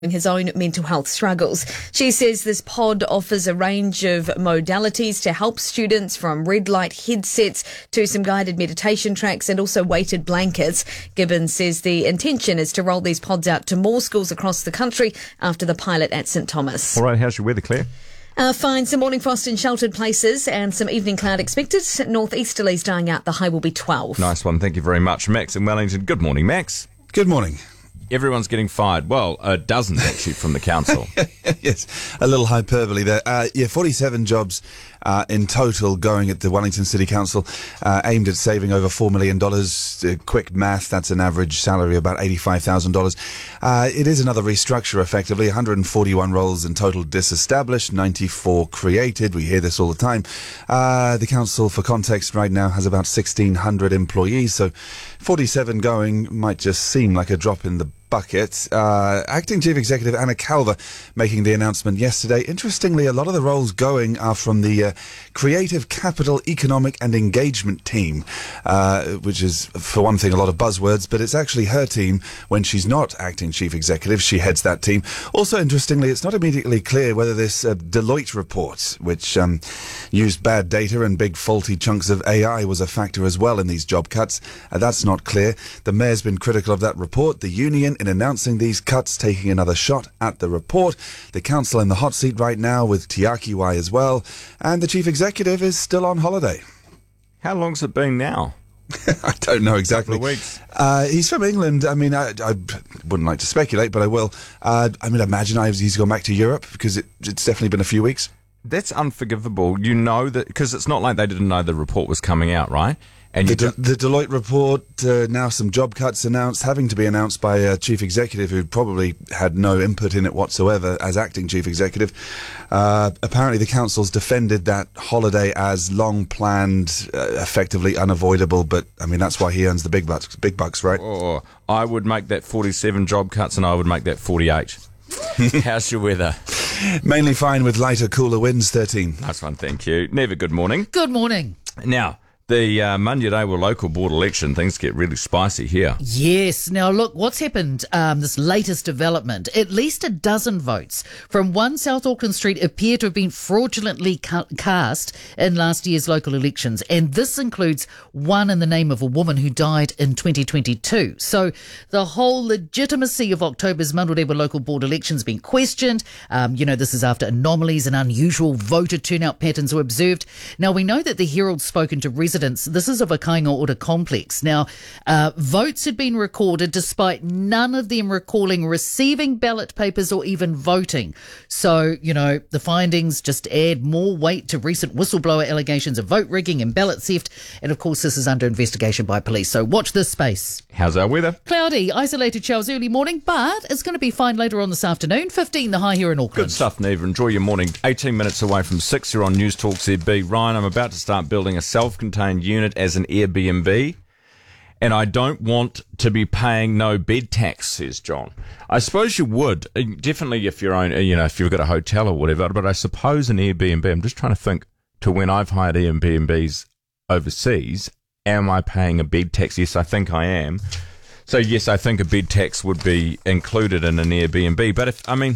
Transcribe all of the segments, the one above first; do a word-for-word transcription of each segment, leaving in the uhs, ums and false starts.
his own mental health struggles. She says this pod offers a range of modalities to help students, from red light headsets to some guided meditation tracks and also weighted blankets. Gibbons says the intention is to roll these pods out to more schools across the country after the pilot at St Thomas. All right, how's your weather, Claire? Uh, fine, some morning frost in sheltered places and some evening cloud expected. Northeasterlies dying out. The high will be twelve. Nice one, thank you very much. Max in Wellington. Good morning, Max. Good morning. Everyone's getting fired. Well, a dozen actually from the council. Yes, a little hyperbole there. Uh, yeah, forty-seven jobs uh, in total going at the Wellington City Council, uh, aimed at saving over four million dollars. Uh, quick math, that's an average salary of about eighty-five thousand dollars. Uh, it is another restructure, effectively. one hundred forty-one roles in total disestablished, ninety-four created. We hear this all the time. Uh, the council, for context, right now has about sixteen hundred employees, so forty-seven going might just seem like a drop in the bucket. Uh, Acting Chief Executive Anna Calver making the announcement yesterday. Interestingly, a lot of the roles going are from the uh, Creative Capital Economic and Engagement team, uh, which is, for one thing, a lot of buzzwords, but it's actually her team when she's not Acting Chief Executive. She heads that team. Also, interestingly, it's not immediately clear whether this uh, Deloitte report, which um, used bad data and big faulty chunks of A I, was a factor as well in these job cuts. Uh, that's not clear. The Mayor's been critical of that report. The union, in announcing these cuts, taking another shot at the report. The council in the hot seat right now with Te Akiwai as well, and the chief executive is still on holiday. How long's it been now? I don't know exactly. A couple of weeks. Uh, he's from England. I mean, I, I wouldn't like to speculate, but I will. Uh, I mean, I imagine I, he's gone back to Europe because it, it's definitely been a few weeks. That's unforgivable. You know that, because it's not like they didn't know the report was coming out, right? And the, you De- the Deloitte report, uh, now some job cuts announced, having to be announced by a chief executive who probably had no input in it whatsoever as acting chief executive. Uh, apparently the council's defended that holiday as long planned, uh, effectively unavoidable, but I mean, that's why he earns the big bucks, big bucks, right? Oh, I would make that forty-seven job cuts and I would make that forty-eight. How's your weather? Mainly fine with lighter, cooler winds, thirteen. Nice one, thank you. Neva, good morning. Good morning. Now, the uh, Manyarewa local board election, things get really spicy here. Yes. Now, look, what's happened, um, this latest development, at least a dozen votes from one South Auckland Street appear to have been fraudulently ca- cast in last year's local elections. And this includes one in the name of a woman who died in twenty twenty-two. So the whole legitimacy of October's Manyarewa local board elections been questioned. Um, you know, this is after anomalies and unusual voter turnout patterns were observed. Now, we know that the Herald's spoken to residents. This is of a Kainga Ora complex. Now, uh, votes had been recorded despite none of them recalling receiving ballot papers or even voting. So, you know, the findings just add more weight to recent whistleblower allegations of vote rigging and ballot theft. And of course, this is under investigation by police. So watch this space. How's our weather? Cloudy, isolated showers early morning, but it's going to be fine later on this afternoon. fifteen the high here in Auckland. Good stuff, Neva. Enjoy your morning. eighteen minutes away from six, you're on News Talk Z B. Ryan, I'm about to start building a self-contained unit as an Airbnb, and I don't want to be paying no bed tax, says John. I suppose you would, definitely if you're own, you know, if you've got a hotel or whatever, but I suppose an Airbnb, I'm just trying to think to when I've hired Airbnbs overseas, am I paying a bed tax? Yes, I think I am. So yes, I think a bed tax would be included in an Airbnb, but if, I mean,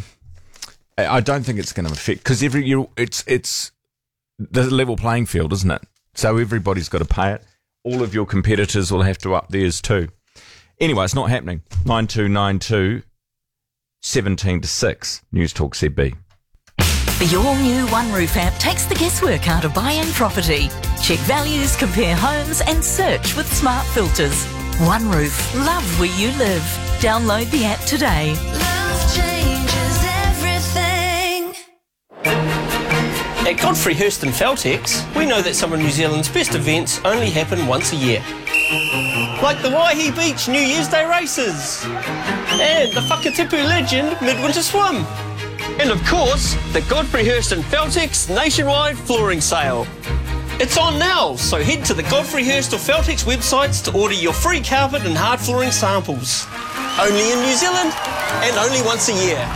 I don't think it's going to affect, because every year it's, it's the level playing field, isn't it? So everybody's got to pay it. All of your competitors will have to up theirs too. Anyway, it's not happening. nine two nine two, seventeen to six, News Talk Z B. The all-new OneRoof app takes the guesswork out of buying property. Check values, compare homes and search with smart filters. OneRoof, love where you live. Download the app today. Love changes everything. At Godfrey Hirst and Feltex, we know that some of New Zealand's best events only happen once a year. Like the Waihi Beach New Year's Day races, and the Whakatipu Legend Midwinter Swim. And of course, the Godfrey Hirst and Feltex nationwide flooring sale. It's on now, so head to the Godfrey Hirst or Feltex websites to order your free carpet and hard flooring samples. Only in New Zealand, and only once a year.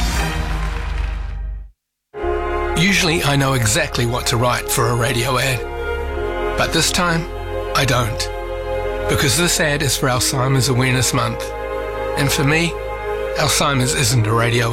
Usually I know exactly what to write for a radio ad, but this time I don't, because this ad is for Alzheimer's Awareness Month, and for me, Alzheimer's isn't a radio